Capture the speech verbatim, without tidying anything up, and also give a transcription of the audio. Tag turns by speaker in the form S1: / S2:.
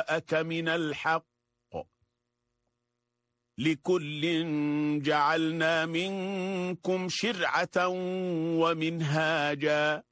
S1: جاءك من الحق لكل جعلنا منكم شرعة ومنهاجا